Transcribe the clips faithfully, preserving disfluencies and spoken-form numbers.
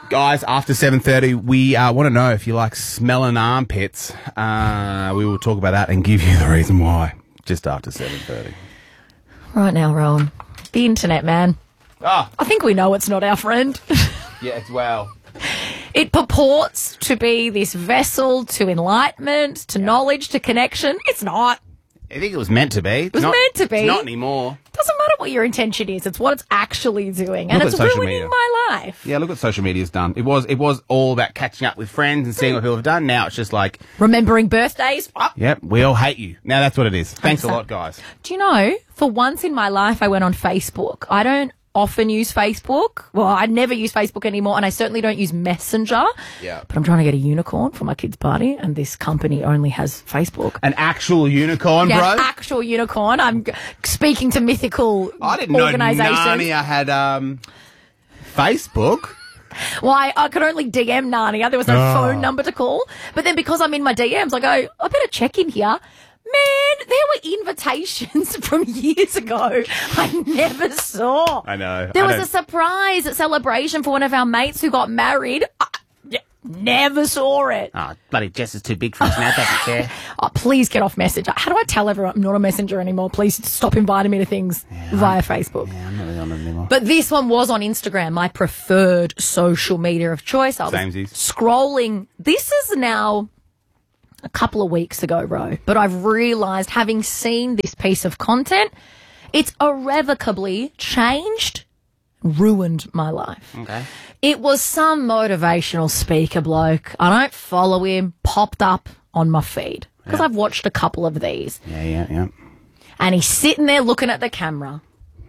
Guys, after seven thirty, we uh, want to know if you like smelling armpits. Uh, we will talk about that and give you the reason why just after seven thirty. Right now, Rowan, the internet, man. Ah, I think we know it's not our friend. yeah, as well. It purports to be this vessel to enlightenment, to Yeah. knowledge, to connection. It's not. I think it was meant to be. It was meant to be. It's not anymore. Doesn't matter what your intention is. It's what it's actually doing. And Look it's at social ruining media. my life. Yeah, look what social media's done. It was it was all about catching up with friends and seeing what people have done. Now it's just like, Remembering birthdays. Oh. yep, we all hate you. Now that's what it is. Thanks a one lot, hundred guys. Do you know, for once in my life, I went on Facebook. I don't often use Facebook. Well, I never use Facebook anymore, and I certainly don't use Messenger. Yeah. But I'm trying to get a unicorn for my kid's party, and this company only has Facebook. An actual unicorn, Yeah, bro? an actual unicorn. I'm g- speaking to mythical I didn't know organisations. Narnia had um, Facebook. Well, I, I could only D M Narnia. There was no Oh. phone number to call. But then because I'm in my D Ms, I go, I better check in here. Man, there were invitations from years ago I never saw. I know. There I was don't- a surprise celebration for one of our mates who got married. I yeah, never saw it. Oh, bloody Jess is too big for us now, doesn't care. Oh, please get off Messenger. How do I tell everyone I'm not a messenger anymore? Please stop inviting me to things via Facebook. Yeah, I'm not really on it anymore. But this one was on Instagram, my preferred social media of choice. I was Samesies. scrolling. This is now a couple of weeks ago, Ro, but I've realised, having seen this piece of content, it's irrevocably changed, ruined my life. Okay. It was some motivational speaker bloke. I don't follow him, popped up on my feed because Yeah. I've watched a couple of these. Yeah, yeah, yeah. And he's sitting there looking at the camera.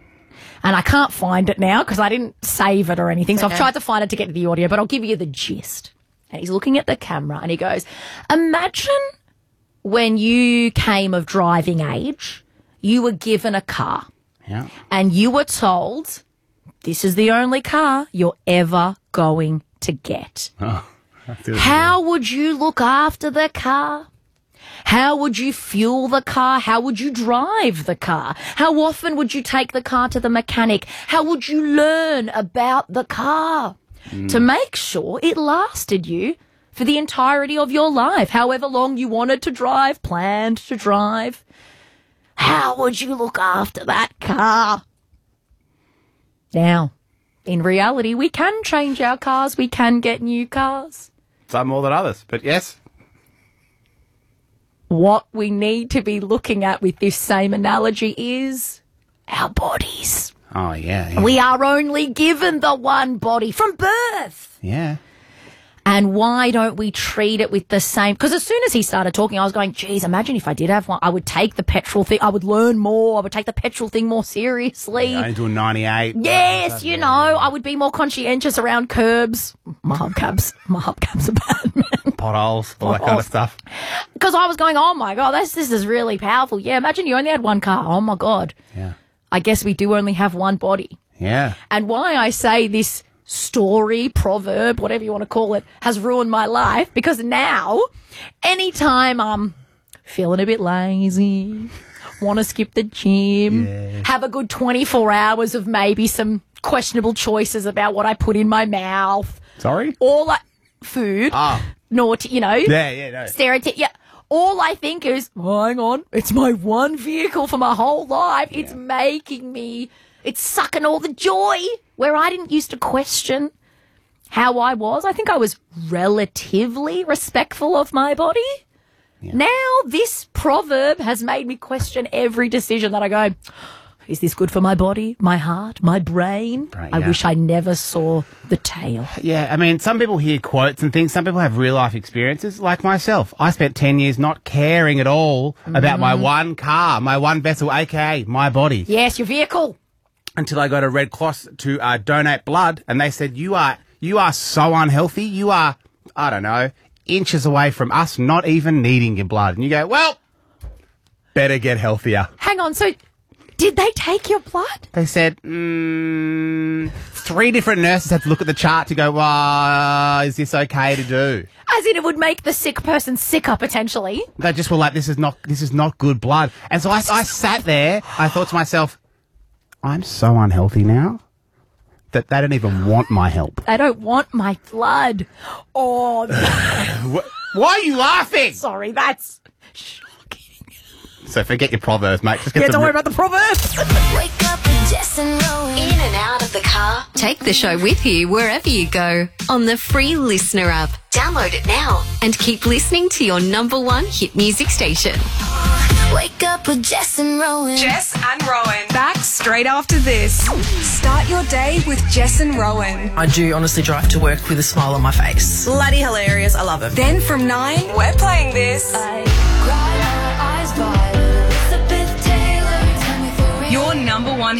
And I can't find it now because I didn't save it or anything. So I've tried to find it to get to the audio, but I'll give you the gist. And he's looking at the camera and he goes, imagine when you came of driving age, you were given a car Yeah. and you were told, this is the only car you're ever going to get. Oh, How would you look after the car? How would you fuel the car? How would you drive the car? How often would you take the car to the mechanic? How would you learn about the car mm. to make sure it lasted you for the entirety of your life, however long you wanted to drive, planned to drive? How would you look after that car? Now, in reality, we can change our cars. We can get new cars. Some more than others, but yes. What we need to be looking at with this same analogy is our bodies. Oh, yeah. Yeah. We are only given the one body from birth. yeah. And why don't we treat it with the same? Because as soon as he started talking, I was going, geez, imagine if I did have one. I would take the petrol thing. I would learn more. I would take the petrol thing more seriously. Yeah, I do a ninety-eight. Yes, you know, I would be more conscientious around curbs. My hubcaps, my hubcaps are bad, man. Potholes, all that kind of stuff. Because I was going, oh my God, this, this is really powerful. Yeah, imagine you only had one car. Oh my God. Yeah. I guess we do only have one body. Yeah. And why I say this story, proverb, whatever you want to call it, has ruined my life, because now, anytime I'm feeling a bit lazy, want to skip the gym, Yeah. have a good twenty-four hours of maybe some questionable choices about what I put in my mouth, Sorry? or like food, Ah. naughty, you know, Yeah, yeah, no. stereotype, yeah. All I think is, oh, hang on, it's my one vehicle for my whole life. It's making me, it's sucking all the joy, where I didn't used to question how I was. I think I was relatively respectful of my body. Yeah. Now this proverb has made me question every decision that I go, is this good for my body, my heart, my brain? Right, I yeah. wish I never saw the tail. Yeah, I mean, some people hear quotes and things. Some people have real life experiences, like myself. I spent ten years not caring at all about my one car, my one vessel, aka my body, Yes, your vehicle. until I got a Red Cross to uh, donate blood, and they said, "You are you are so unhealthy. You are, I don't know, inches away from us not even needing your blood." And you go, "Well, better get healthier." Hang on, so did they take your blood? They said, mm, three different nurses had to look at the chart to go, well, is this okay to do? As in it would make the sick person sicker, potentially. They just were like, this is not, this is not good blood. And so I, I sat there, I thought to myself, I'm so unhealthy now that they don't even want my help. They don't want my blood. Oh, Wh- Why are you laughing? sorry, that's shocking. So forget your proverbs, mate. Just get Yeah, some don't worry ri- about the proverbs. Wake up with Jess and Rowan. In and out of the car. Take the show with you wherever you go on the free Listener app. Download it now and keep listening to your number one hit music station. Wake up with Jess and Rowan. Jess and Rowan. Back straight after this. Start your day with Jess and Rowan. I do honestly drive to work with a smile on my face. Bloody hilarious. I love it. Then from nine, we're playing this. I cry my eyes by Elizabeth Taylor. Tell me for real. Your number one